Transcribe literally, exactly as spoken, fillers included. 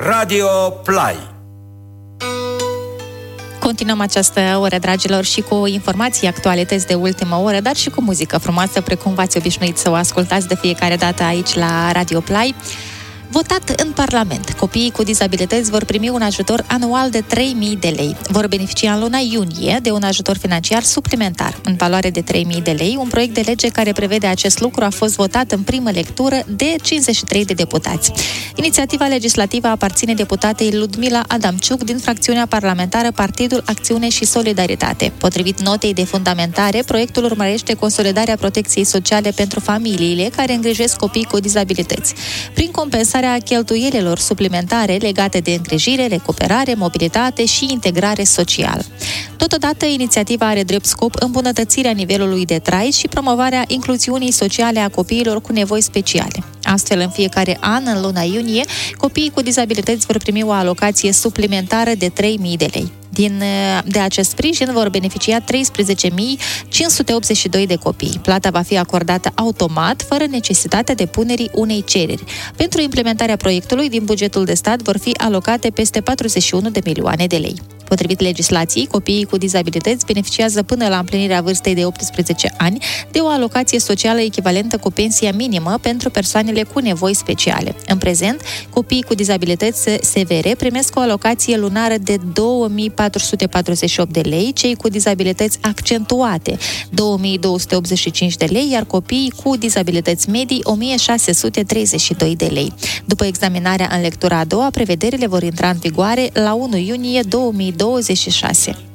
Radio Play. Continuăm această oră, dragilor, și cu informații, actualități de ultimă oră, dar și cu muzică frumoasă, precum v-ați obișnuit să o ascultați de fiecare dată aici la Radio Play. Votat în Parlament. Copiii cu dizabilități vor primi un ajutor anual de trei mii de lei. Vor beneficia în luna iunie de un ajutor financiar suplimentar în valoare de trei mii de lei. Un proiect de lege care prevede acest lucru a fost votat în primă lectură de cincizeci și trei de deputați. Inițiativa legislativă aparține deputatei Ludmila Adamciuc din fracțiunea parlamentară Partidul Acțiune și Solidaritate. Potrivit notei de fundamentare, proiectul urmărește consolidarea protecției sociale pentru familiile care îngrijesc copii cu dizabilități, prin compensarea cheltuielilor suplimentare legate de îngrijire, recuperare, mobilitate și integrare socială. Totodată, inițiativa are drept scop îmbunătățirea nivelului de trai și promovarea incluziunii sociale a copiilor cu nevoi speciale. Astfel, în fiecare an, în luna iunie, copiii cu dizabilități vor primi o alocație suplimentară de trei mii de lei. Din, de acest sprijin vor beneficia treisprezece mii cinci sute optzeci și doi de copii. Plata va fi acordată automat, fără necesitatea depunerii unei cereri. Pentru implementarea proiectului, din bugetul de stat vor fi alocate peste patruzeci și unu de milioane de lei. Potrivit legislației, copiii cu dizabilități beneficiază până la împlinirea vârstei de optsprezece ani de o alocație socială echivalentă cu pensia minimă pentru persoanele cu nevoi speciale. În prezent, copiii cu dizabilități severe primesc o alocație lunară de două mii patru sute patruzeci și opt de lei, cei cu dizabilități accentuate două mii două sute optzeci și cinci de lei, iar copiii cu dizabilități medii o mie șase sute treizeci și doi de lei. După examinarea în lectura a doua, prevederile vor intra în vigoare la unu iunie două mii douăzeci și șase.